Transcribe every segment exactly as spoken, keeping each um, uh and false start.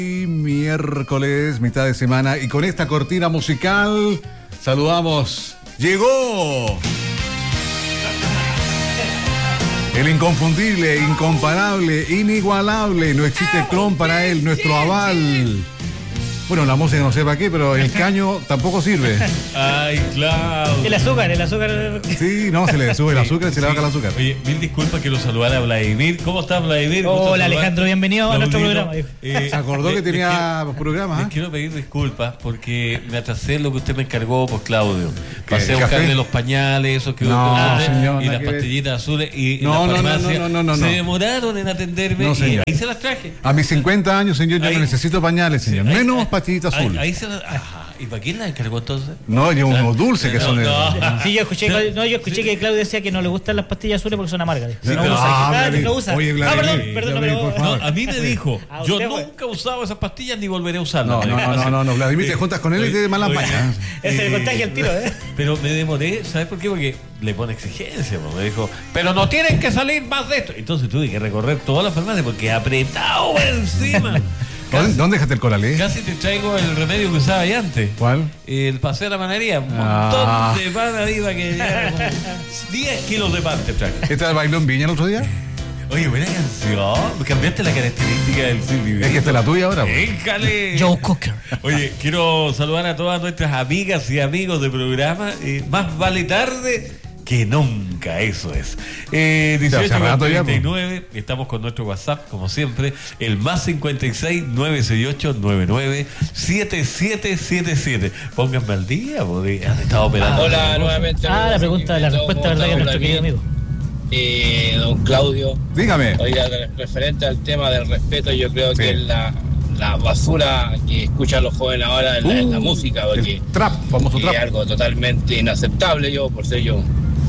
Miércoles, mitad de semana, y con esta cortina musical saludamos. ¡Llegó! El inconfundible, incomparable, inigualable. No existe clon para él, nuestro aval. Bueno, la música no sé para qué, pero el caño tampoco sirve. Ay, Claudio. El azúcar, el azúcar. Sí, no, se le sube el azúcar y se le baja el azúcar. Oye, mil disculpas que lo saludara a Vladimir. ¿Cómo estás, Vladimir? Hola, Alejandro, bienvenido a nuestro programa. Eh, se acordó le, que tenía le, programas. Les ¿eh? quiero pedir disculpas porque me atrasé en lo que usted me encargó, pues, Claudio. Pasé a ¿El buscarle café? los pañales, esos que No, usted señor, y no las quiere... pastillitas azules. Y no, en no, la no, farmacia no, no, no, no. se demoraron en atenderme No, y ahí se las traje. A mis cincuenta años, señor, yo Ahí, no necesito pañales, señor. Ahí, Menos ahí, pastillita azul. Ahí, ahí se las... Ajá. ¿Y para quién la encargó entonces? No, y unos dulces que no, son de... no. Sí, yo escuché, no, yo escuché Sí. que Claudio decía que no le gustan las pastillas azules porque son amargas. Sí, no pero- usa. ah, Ah, Vladimir. no usa. Oye, ah, Vladimir, perdón, perdón, Vladimir, pero- por favor. No, a mí me dijo, Ah, yo usted fue. nunca he usado esas pastillas ni volveré a usarlas. No, no, no, no, no, no, Vladimir, te juntas con él y te malas Oye, mañas. Ese eh, le contagia el tiro, ¿eh? Pero me demoré, ¿sabes por qué? Porque le pone exigencia, pues, me dijo, pero no tienen que salir más de esto. Entonces tuve que recorrer toda la farmacia porque apretado encima. ¿Dónde, ¿Dónde dejaste el coralé? Casi te traigo el remedio que usaba ya antes. ¿Cuál? El paseo de la panadería. Un montón Ah. de pan arriba que llegara como diez kilos de pan te traje. ¿Esta bailó en Viña el otro día? Oye, buena canción. Cambiaste la característica del Silvio. Es que esta es la tuya ahora. pues. ¡Éjale! Joe Cocker. Oye, quiero saludar a todas nuestras amigas y amigos del programa. Eh, más vale tarde que nunca, eso es. Eh, dieciocho hace rato ya, treinta y nueve, estamos con nuestro WhatsApp, como siempre, el más cincuenta y seis, nueve seis ocho, nueve nueve, siete siete siete siete. Pónganme al día, porque han estado operando. Hola, nuevamente. Ah, la pregunta, la respuesta, ¿verdad? Que nuestro querido amigo. Eh, don Claudio, Dígame. oiga, referente al tema del respeto, yo creo Sí. que es la, la basura que escuchan los jóvenes ahora en la, en la Uh, música, porque El trap, famoso es trap. algo totalmente inaceptable, yo, por ser yo.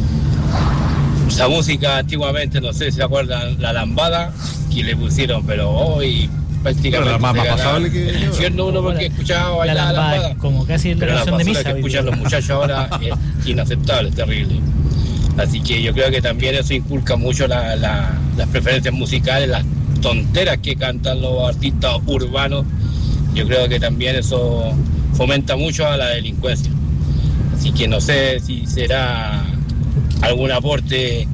Esa música antiguamente, no sé si se acuerdan, la lambada que le pusieron, pero hoy prácticamente Pero la más- se más gana pasable que- el infierno uno porque escuchaba La bailar la lambada, lambada. como casi en la Pero la versión de basura misa. que hoy escuchan día. los muchachos ahora es inaceptable, es terrible. Así que yo creo que también eso inculca mucho la- la- las preferencias musicales, las tonteras que cantan los artistas urbanos. Yo creo que también eso fomenta mucho a la delincuencia. Así que no sé si será algún aporte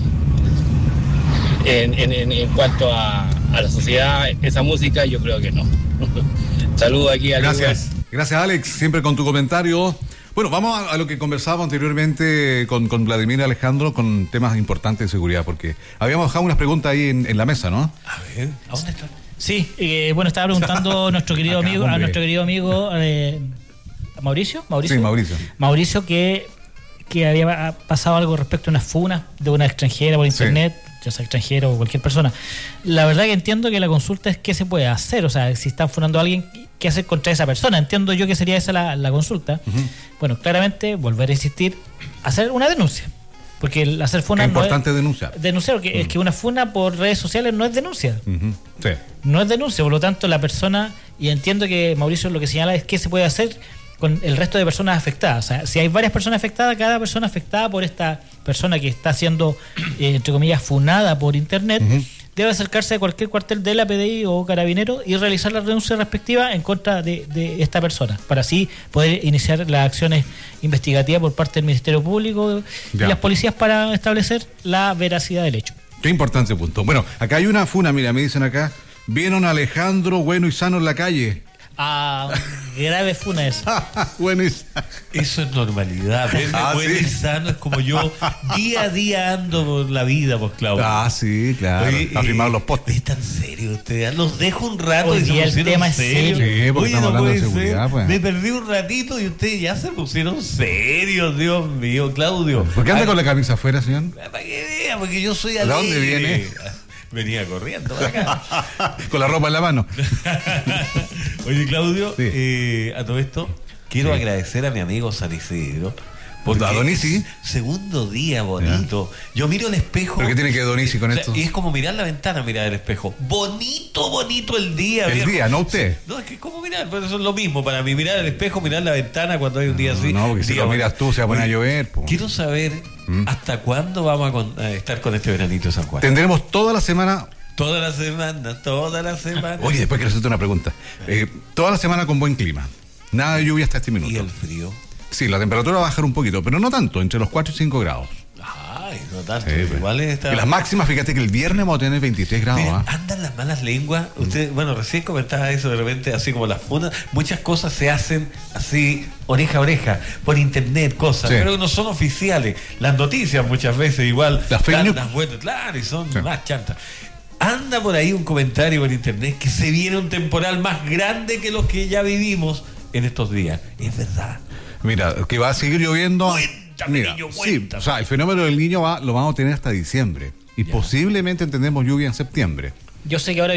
en, en- en- en cuanto a, a la sociedad, esa música, yo creo que no. Saludos aquí a Gracias. Gracias, Alex, siempre con tu comentario. Bueno, vamos a, a lo que conversábamos anteriormente con, con Vladimir y Alejandro con temas importantes de seguridad, porque habíamos dejado unas preguntas ahí en, en la mesa, ¿no? A ver, ¿a dónde está? Sí, eh, bueno, estaba preguntando a nuestro querido Acá, amigo, a hombre. nuestro querido amigo eh, Mauricio, Mauricio. Sí, Mauricio. Mauricio que, que había pasado algo respecto a una funa de una extranjera por internet, ya sea extranjero o cualquier persona. La verdad que entiendo que la consulta es qué se puede hacer, o sea, si están funando a alguien, qué hacer contra esa persona. Entiendo yo que sería esa la, la consulta. Uh-huh. Bueno, claramente, volver a insistir, hacer una denuncia. Porque el hacer funa Es no importante es, denunciar. denunciar, porque es que una funa por redes sociales no es denuncia. Ujú. Sí. No es denuncia, por lo tanto la persona, y entiendo que Mauricio lo que señala es qué se puede hacer con el resto de personas afectadas. O sea, si hay varias personas afectadas, cada persona afectada por esta persona que está siendo, eh, entre comillas, funada por internet, Ujú. debe acercarse a cualquier cuartel de la P D I o carabinero y realizar la denuncia respectiva en contra de, de esta persona, para así poder iniciar las acciones investigativas por parte del Ministerio Público y Ya. las policías para establecer la veracidad del hecho. Qué importante punto. Bueno, acá hay una funa, mira, me dicen acá, vieron a Alejandro bueno y sano en la calle. Ah, grave funa eso. bueno y sano. Eso es normalidad. Verme Ah, bueno sí. y sano es como yo día a día ando por la vida, pues, Claudio. Ah, sí, claro. Oye, a firmar eh, los postes. ¿Es tan serio usted? Los dejo un rato Hoy y se día el pusieron tema es serios. serio. Sí, porque Oye, estamos no hablando de puede seguridad, ser. pues. Me perdí un ratito y ustedes ya se pusieron serios, Dios mío, Claudio. ¿Por qué anda Ah, con la camisa afuera, señor? Para que vea, porque yo soy ¿De alegre. dónde viene? Venía corriendo para acá. Con la ropa en la mano. Oye, Claudio, Sí. eh, a todo esto, quiero Sí. agradecer a mi amigo San Isidro. ¿A Donisi? Segundo día bonito. Yo miro el espejo. ¿Pero qué tiene que ver Donisi con O sea, esto? y es como mirar la ventana, mirar el espejo. Bonito, bonito el día. El viejo. día, no usted. No, es que es como mirar, pero eso es lo mismo para mí. Mirar el espejo, mirar la ventana cuando hay un día así. No, porque si día lo bonito. miras tú se va a poner a llover, po. Quiero saber ¿Mm? hasta cuándo vamos a, con- a estar con este veranito de San Juan. Tendremos toda la semana Toda la semana, toda la semana. Oye, después quiero hacerte una pregunta. Eh, toda la semana con buen clima. Nada de lluvia hasta este minuto. ¿Y el frío? Sí, la temperatura va a bajar un poquito, pero no tanto, entre los cuatro y cinco grados. Ay, no tanto. Sí, igual está... Y las máximas, fíjate que el viernes vamos a tener veintitrés grados. Miren, ¿ah? andan las malas lenguas. Usted, bueno, recién comentaba eso de repente, así como las funas. Muchas cosas se hacen así, oreja a oreja, por internet, cosas, Sí. pero no son oficiales. Las noticias muchas veces igual Las fake dan news. las vueltas, claro, y son Sí. más chantas. Anda por ahí un comentario por internet que se viene un temporal más grande que los que ya vivimos en estos días. Es verdad. Mira, que va a seguir lloviendo. Cuéntame, Mira, niño, sí, cuéntame. o sea, el fenómeno del niño va, lo vamos a tener hasta diciembre. Y Ya. posiblemente entendemos lluvia en septiembre. Yo sé que ahora